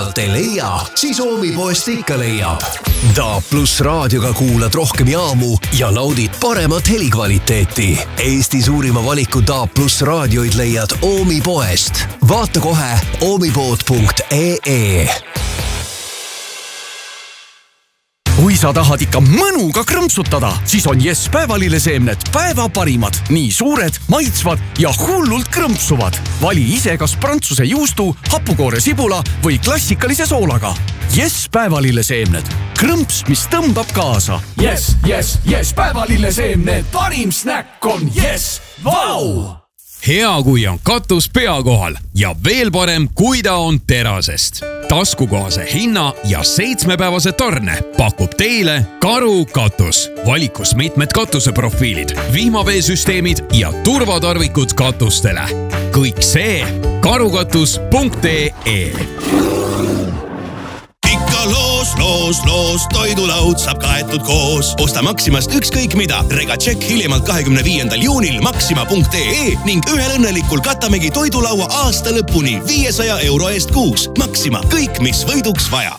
pealt ei leia, siis Oomi-poest ikka leiab. DAB+ raadioga kuulad rohkem jaamu ja naudid paremat helikvaliteeti. Eesti suurima valiku DAB+ raadioid leiad Oomi-poest. Vaata kohe oomipood.ee. Kui sa tahad ikka mõnuga krõmpsutada, siis on Yes päevalilleseemned päeva parimad. Nii suured, maitsvad ja hullult krõmpsuvad. Vali ise kas prantsuse juustu, hapukoore sibula või klassikalise soolaga. Yes päevalilleseemned. Krõmps, mis tõmbab kaasa. Yes päevalilleseemned. Parim snäkk on Yes. Vau! Hea, kui on katus pea kohal ja veel parem, kui ta on terasest. Taskukohase hinna ja 7-päevase tarne pakub teile Karu katus. Valikus mitmed katuseprofiilid, vihmaveesüsteemid ja turvatarvikud katustele. Kõik see karukatus.ee. Loos, toidulaud saab kaetud koos. Osta Maximast ükskõik mida. Regatšekk hiljemalt 25. juunil maxima.ee ning ühel õnnelikul katamegi toidulaua aasta lõpuni 500 € eest kuus. Maxima, kõik mis võiduks vaja.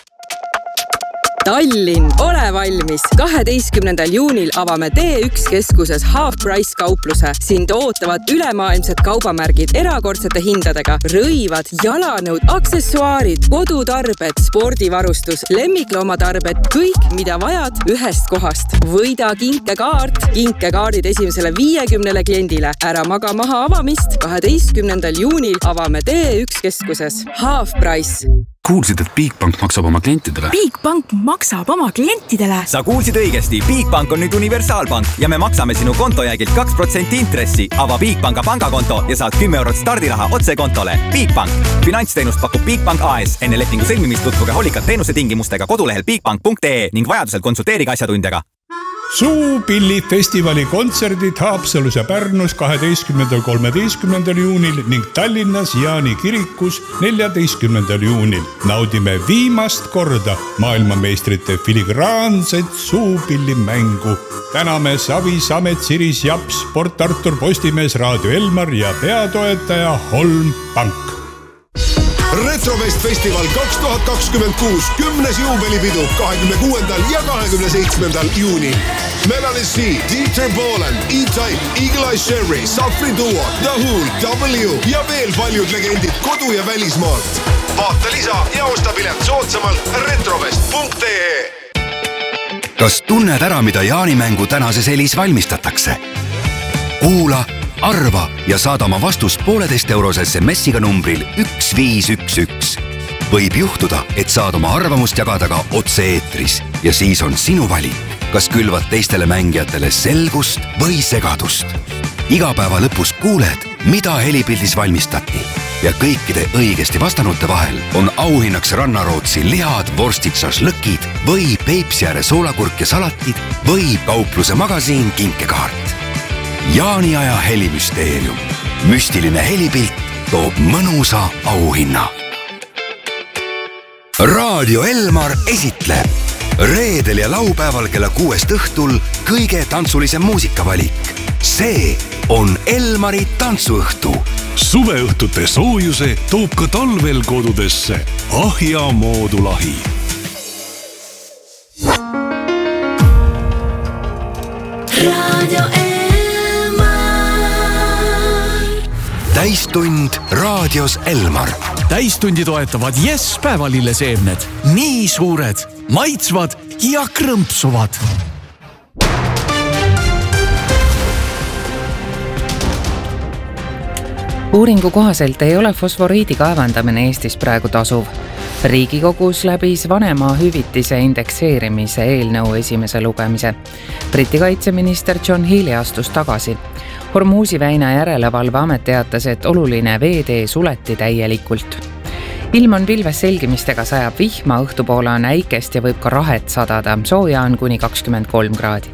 Tallinn, ole valmis! 12. juunil avame T1 keskuses Half Price kaupluse. Sind ootavad ülemaailmsed kaubamärgid erakordsete hindadega, rõivad, jalanõud, aksessuaarid, kodutarbed, spordivarustus, lemmikloomatarbed, kõik, mida vajad ühest kohast. Võida kinkekaart, kinkekaardid esimesele 50 kliendile. Ära maga maha avamist. 12. juunil avame T1 keskuses Half Price. Kuulsid, et Bigbank maksab oma klientidele? Bigbank maksab oma klientidele? Sa kuulsid õigesti. Bigbank on nüüd universaalpank ja me maksame sinu kontojäägilt 2% intressi. Ava Bigbanka pangakonto ja saad 10 € stardiraha otse kontole. Bigbank. Finantsteenust pakub Bigbank AS. Enne lepingu sõlmimist tutvuge hoolikalt teenuse tingimustega kodulehel bigbank.ee ning vajadusel konsulteerige asjatundjaga. Suupillifestivali kontserdid Haapsalus ja Pärnus 12.–13. juunil ning Tallinnas Jaani kirikus 14. juunil. Naudime viimast korda maailmameistrite filigraanset suupillimängu. Täname Savi, Samet, Siris, Japs, Port Artur, Postimees, Raadio Elmar ja peatoetaja Holm Pank. Retrofest Festival 2026 10. juubelipidu 26. ja 27. juunil. Melanie C, Dieter Bohlen, E-Type, Eagle Eye Sherry, Safri Duo, The Who, W ja veel paljud legendid kodu- ja välismaalt. Vaata lisa ja osta pilet soodsamalt retrofest.ee. Kas tunned ära, mida jaanimängu tänases elis valmistatakse? Kuula, arva ja saada oma vastus 1,5 € SMS-iga numbril 1511. Võib juhtuda, et saad oma arvamust jagada ka otse-eetris ja siis on sinu valik, kas külvad teistele mängijatele selgust või segadust. Iga päeva lõpus kuuled, mida helipildis valmistati ja kõikide õigesti vastanute vahel on auhinnaks Rannarootsi lihad, vorstid, šašlõkid või Peipsiääre soolakurk ja salatid või kaupluse magasiin kinkekaart. Jaaniaja helimüsteerium. Müstiline helipilt toob mõnusa auhinna. Raadio Elmar esitleb reedel ja laupäeval kella 6 õhtul kõige tantsulisem muusikavalik. See on Elmari tantsuõhtu. Suveõhtute soojuse toob ka talvel kodudesse Ahja moodulahi. Raadio Täistund raadios Elmar. Täistundi toetavad Yes päevalilleseemned. Nii suured, maitsvad ja krõmpsuvad. Uuringu kohaselt ei ole fosforiidi kaevandamine Eestis praegu tasuv. Riigikogus läbis vanema hüvitise indekseerimise eelnõu esimese lugemise. Briti kaitseminister John Healey astus tagasi. Hormuusi väina järelevalveamet teatas, et oluline veetee suleti täielikult. Ilm on pilves selgimistega, sajab vihma, õhtupoole on äikest ja võib ka rahet sadada. Sooja on kuni 23 kraadi.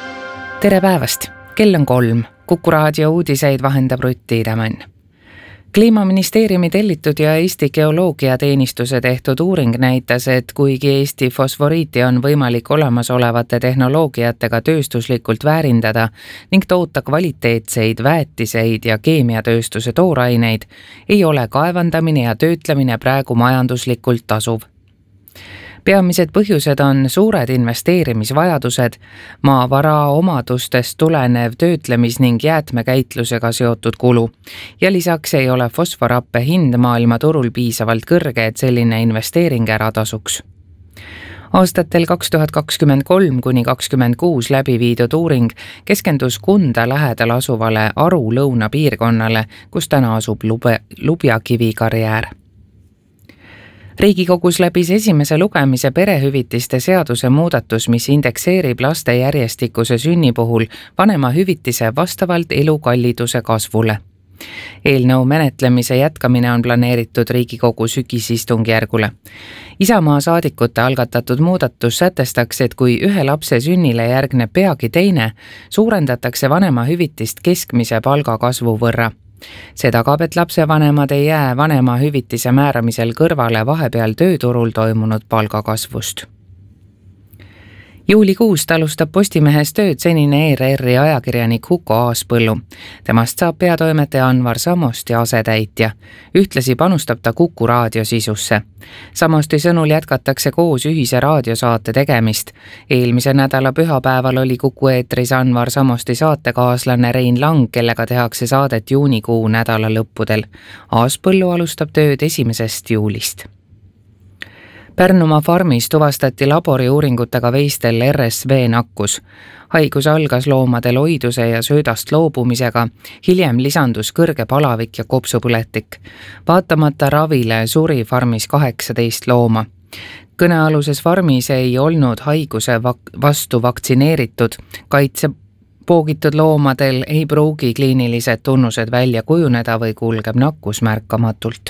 Tere päevast! Kell on 3. Kuku raadio uudiseid vahendab Rutt Tiidemann. Kliimaministeeriumi tellitud ja Eesti Geoloogiateenistuse tehtud uuring näitas, et kuigi Eesti fosforiiti on võimalik olemasolevate tehnoloogiatega tööstuslikult väärindada ning toota kvaliteetseid väetiseid ja keemiatööstuse tooraineid, ei ole kaevandamine ja töötlemine praegu majanduslikult tasuv. Peamised põhjused on suured investeerimisvajadused, maavara omadustest tulenev töötlemis- ning jäätmekäitlusega seotud kulu ja lisaks ei ole fosforappe hind maailmaturul piisavalt kõrge, et selline investeering ära tasuks. Aastatel 2023–2026 läbi viidud uuring keskendus Kunda lähedal asuvale Aru lõunapiirkonnale, kus täna asub Lubjakivi karjäär. Riigikogus läbis esimese lugemise perehüvitiste seaduse muudatus, mis indekseerib laste järjestikuse sünni puhul vanemahüvitise vastavalt elukalliduse kasvule. Eelnõu menetlemise jätkamine on planeeritud Riigikogu sügisistungjärgule. Isamaa saadikute algatatud muudatus sätestaks, et kui ühe lapse sünnile järgneb peagi teine, suurendatakse vanemahüvitist keskmise palga kasvu võrra. See tagab, et lapsevanemad ei jää vanemahüvitise määramisel kõrvale vahepeal tööturul toimunud palgakasvust. Juulikuust alustab Postimehes tööd senine ERR-i ajakirjanik Huko Aaspõllu. Temast saab peatoimetaja Anvar Samosti asetäitja. Ühtlasi panustab ta Kuku raadiosisusse. Samosti sõnul jätkatakse koos ühise raadiosaate tegemist. Eelmise nädala pühapäeval oli Kuku eetris Anvar Samosti saatekaaslane Rein Lang, kellega tehakse saadet juunikuu nädala lõppudel. Aaspõllu alustab tööd 1. juulist. Pärnumaa farmis tuvastati laboriuuringutega veistel RSV nakkus. Haigus algas loomade loiduse ja söödast loobumisega, hiljem lisandus kõrge palavik ja kopsupõletik. Vaatamata ravile suri farmis 18 looma. Kõnealuses farmis ei olnud haiguse vastu vaktsineeritud. Kaitsepoogitud loomadel ei pruugi kliinilised tunnused välja kujuneda või kulgeb nakkus märkamatult.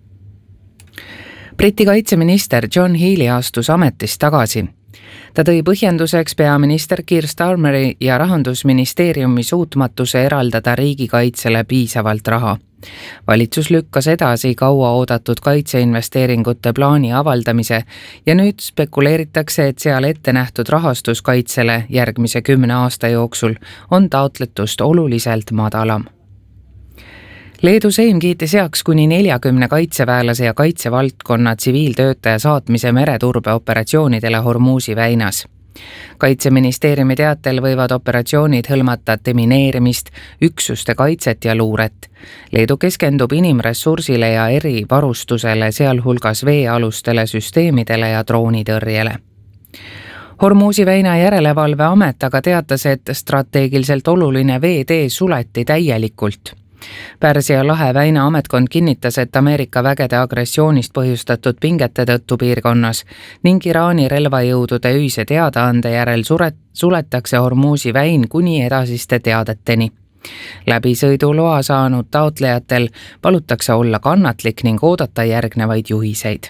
Briti kaitseminister John Healey astus ametist tagasi. Ta tõi põhjenduseks peaminister Keir Starmeri ja rahandusministeeriumi suutmatuse eraldada riigikaitsele piisavalt raha. Valitsus lükkas edasi kaua oodatud kaitseinvesteeringute plaani avaldamise ja nüüd spekuleeritakse, et seal ette nähtud rahastus kaitsele järgmise 10 aasta jooksul on taotletust oluliselt madalam. Leedu Seim kiitis heaks kuni 40 kaitseväelase ja kaitsevaldkonna tsiviiltöötaja saatmise mereturbeoperatsioonidele Hormuzi väinas. Kaitseministeeriumi teatel võivad operatsioonid hõlmata demineerimist, üksuste kaitset ja luuret. Leedu keskendub inimressursile ja erivarustusele, sealhulgas veealustele süsteemidele ja droonitõrjele. Hormuzi väina järelevalveamet aga teatas, et strateegiliselt oluline veetee suleti täielikult. Pärsia lahe väina ametkond kinnitas, et Ameerika vägede agressioonist põhjustatud pingete tõttu piirkonnas ning Iraani relvajõudude ühise teadaande järel suletakse Hormuzi väin kuni edasiste teadeteni. Läbisõiduloa saanud taotlejatel palutakse olla kannatlik ning oodata järgnevaid juhiseid.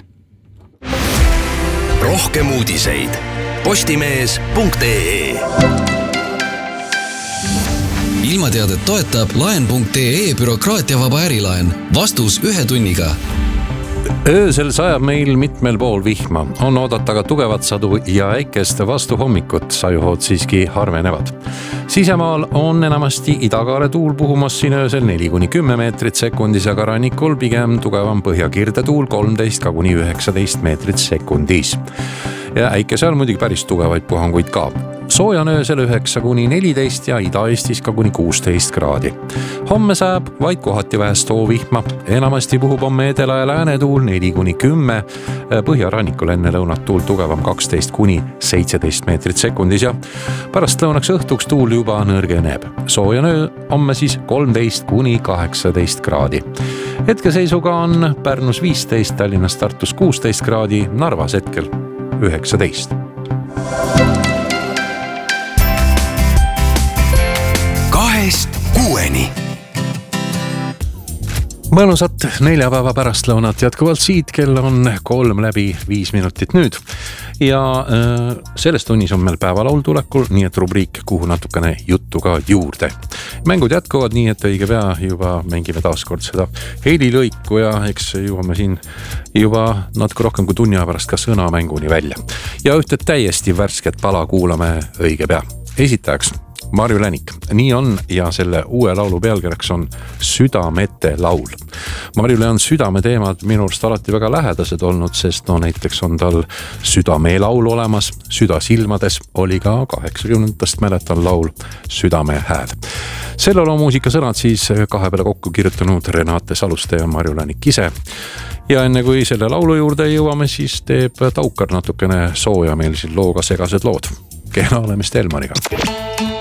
Rohkem uudiseid postimees.ee. Ilmateadet toetab laen.ee bürokraatiavaba ärilaen. Vastus 1 tunniga. Öösel sajab meil mitmel pool vihma. On oodata ka tugevat sadu ja äikest vastu hommikut. Sajuhood siiski harvenevad. Sisemaal on enamasti idakaare tuul puhumas siin öösel 4–10 meetrit sekundis, aga rannikul pigem tugevam põhjakirde tuul 13–19 meetrit sekundis. Ja äikesel muidugi päris tugevaid puhanguid ka. Sooja on öösel 9–14 ja Ida-Eestis ka kuni 16 kraadi. Homme sajab vaid kohati vähest soovihma. Enamasti puhub homme edela ja lääne tuul 4–10. Põhjarannikul enne lõunat tuul tugevam 12–17 meetrit sekundis ja pärast lõunaks õhtuks tuul juba nõrgeneb. Sooja on öö homme siis 13–18 kraadi. Hetkeseisuga on Pärnus 15, Tallinnas Tartus 16 kraadi, Narvas hetkel 19. mõnusat neljapäeva pärastlõunat jätkuvalt siit, kell on 3:05 nüüd ja selles tunnis on meil päevalaul tulekul, nii et rubriik, kuhu natukene juttu ka juurde. Mängud jätkuvad, nii et õige pea juba mängime taaskord seda helilõiku ja eks jõuame siin juba natuke rohkem kui tunni aja pärast ka sõnamänguni välja. Ja ühte täiesti värsket pala kuulame õige pea. Esitajaks Marju Länik, nii on ja selle uue laulu pealkirjaks on Südamete laul. Marjule on südameteemad minu arust alati väga lähedased olnud, sest näiteks on tal südamelaul olemas, Süda silmades oli ka 80-ndast mäletan laul Südame hääl. Selle loo muusikasõnad siis kahe peale kokku kirjutanud Renate Saluste ja Marju Länik ise. Ja enne kui selle laulu juurde jõuame, siis teeb Taukar natukene sooja meil siin looga segased lood. Kena olemist Elmariga.